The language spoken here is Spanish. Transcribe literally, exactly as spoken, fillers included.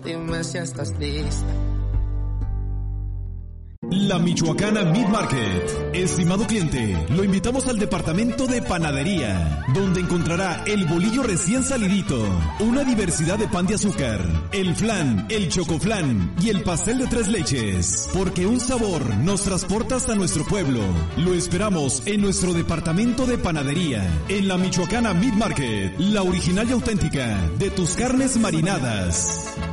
Dime si estás lista. La Michoacana Meat Market. Estimado cliente, lo invitamos al departamento de panadería, donde encontrará el bolillo recién salidito, una diversidad de pan de azúcar, el flan, el chocoflan y el pastel de tres leches, porque un sabor nos transporta hasta nuestro pueblo. Lo esperamos en nuestro departamento de panadería, en la Michoacana Meat Market, la original y auténtica de tus carnes marinadas.